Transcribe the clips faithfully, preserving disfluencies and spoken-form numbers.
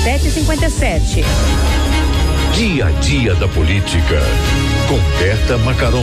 sete e cinquenta e sete. Dia a dia da política, com Berta Macaron.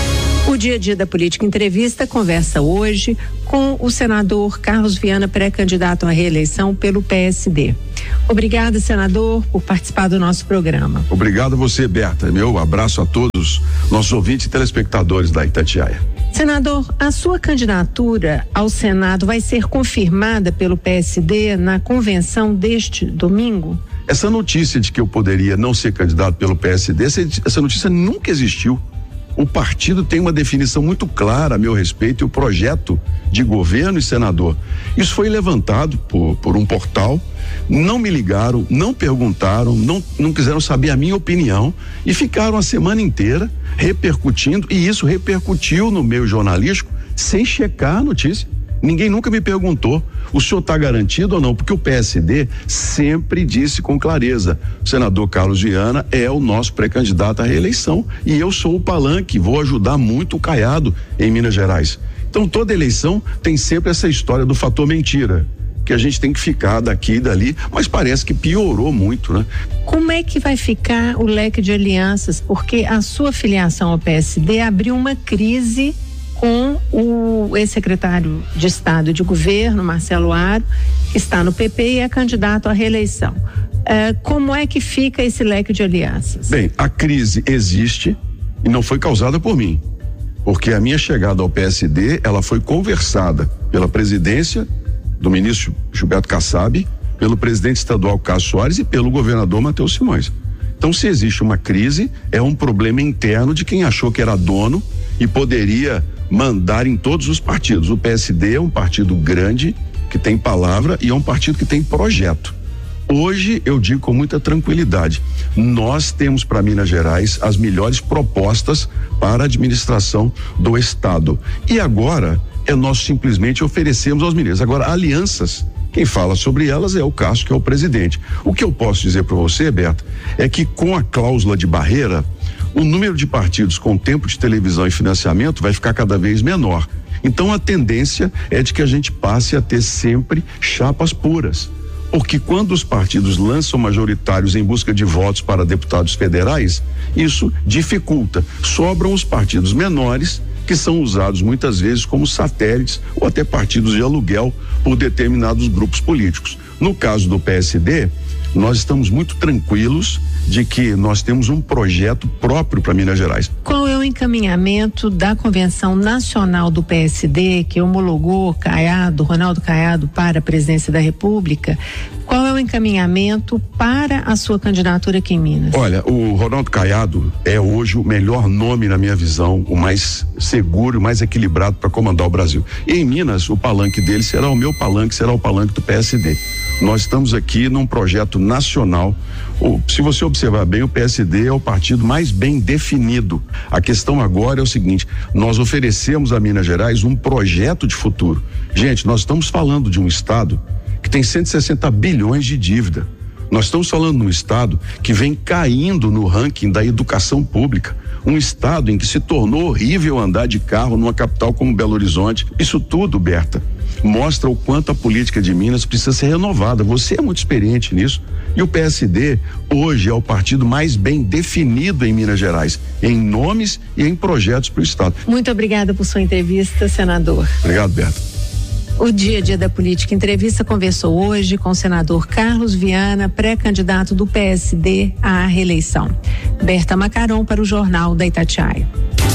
O Dia a Dia da Política Entrevista conversa hoje com o senador Carlos Viana, pré-candidato à reeleição pelo P S D. Obrigada, senador, por participar do nosso programa. Obrigado a você, Berta. Meu abraço a todos nossos ouvintes e telespectadores da Itatiaia. Senador, a sua candidatura ao Senado vai ser confirmada pelo P S D na convenção deste domingo? Essa notícia de que eu poderia não ser candidato pelo P S D, essa notícia nunca existiu. O partido tem uma definição muito clara a meu respeito e o projeto de governo e senador. Isso foi levantado por, por um portal, não me ligaram, não perguntaram, não, não quiseram saber a minha opinião e ficaram a semana inteira repercutindo, e isso repercutiu no meio jornalístico sem checar a notícia. Ninguém nunca me perguntou, o senhor está garantido ou não? Porque o P S D sempre disse com clareza, o senador Carlos Viana é o nosso pré-candidato à reeleição e eu sou o palanque, vou ajudar muito o Caiado em Minas Gerais. Então toda eleição tem sempre essa história do fator mentira, que a gente tem que ficar daqui e dali, mas parece que piorou muito, né? Como é que vai ficar o leque de alianças? Porque a sua filiação ao P S D abriu uma crise com o ex-secretário de Estado de Governo, Marcelo Aro, que está no P P e é candidato à reeleição. Uh, como é que fica esse leque de alianças? Bem, a crise existe e não foi causada por mim, porque a minha chegada ao P S D, ela foi conversada pela presidência do ministro Gilberto Kassab, pelo presidente estadual Cássio Soares e pelo governador Matheus Simões. Então, se existe uma crise, é um problema interno de quem achou que era dono e poderia mandar em todos os partidos. O P S D é um partido grande, que tem palavra e é um partido que tem projeto. Hoje eu digo com muita tranquilidade, nós temos para Minas Gerais as melhores propostas para a administração do Estado. E agora é nós simplesmente oferecermos aos mineiros. Agora, alianças, quem fala sobre elas é o Cássio, que é o presidente. O que eu posso dizer para você, Beto, é que com a cláusula de barreira, o número de partidos com tempo de televisão e financiamento vai ficar cada vez menor. Então a tendência é de que a gente passe a ter sempre chapas puras. Porque quando os partidos lançam majoritários em busca de votos para deputados federais, isso dificulta. Sobram os partidos menores, que são usados muitas vezes como satélites ou até partidos de aluguel por determinados grupos políticos. No caso do P S D, nós estamos muito tranquilos de que nós temos um projeto próprio para Minas Gerais. Qual é o encaminhamento da Convenção Nacional do P S D, que homologou Caiado, Ronaldo Caiado, para a presidência da República? Qual é o encaminhamento para a sua candidatura aqui em Minas? Olha, o Ronaldo Caiado é hoje o melhor nome na minha visão, o mais seguro, o mais equilibrado para comandar o Brasil. E em Minas, o palanque dele será o meu palanque, será o palanque do P S D. Nós estamos aqui num projeto nacional. Se você observar bem, o P S D é o partido mais bem definido. A questão agora é o seguinte: nós oferecemos a Minas Gerais um projeto de futuro. Gente, nós estamos falando de um estado que tem cento e sessenta bilhões de dívida. Nós estamos falando de um estado que vem caindo no ranking da educação pública. Um estado em que se tornou horrível andar de carro numa capital como Belo Horizonte. Isso tudo, Berta, mostra o quanto a política de Minas precisa ser renovada. Você é muito experiente nisso. E o P S D hoje é o partido mais bem definido em Minas Gerais, em nomes e em projetos para o estado. Muito obrigada por sua entrevista, senador. Obrigado, Berta. O Dia a Dia da Política Entrevista conversou hoje com o senador Carlos Viana, pré-candidato do P S D à reeleição. Berta Macaron para o Jornal da Itatiaia.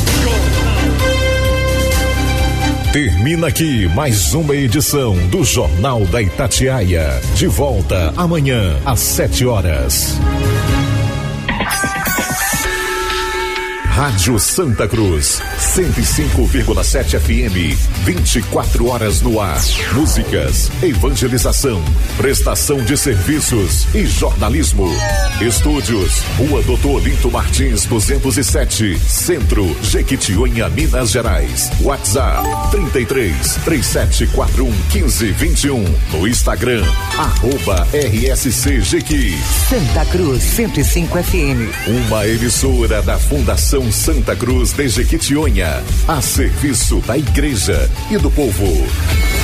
Termina aqui mais uma edição do Jornal da Itatiaia. De volta amanhã às sete horas. Rádio Santa Cruz, cento e cinco vírgula sete F M, vinte e quatro horas no ar. Músicas, evangelização, prestação de serviços e jornalismo. Estúdios, Rua Doutor Olinto Martins, duzentos e sete, Centro, Jequitinhonha, Minas Gerais. WhatsApp, trinta e três, três sete quatro um, quinze, vinte e um. No Instagram, arroba R S C Jequi. Santa Cruz, cento e cinco F M. Uma emissora da Fundação Santa Cruz de Jequitinhonha, a serviço da igreja e do povo.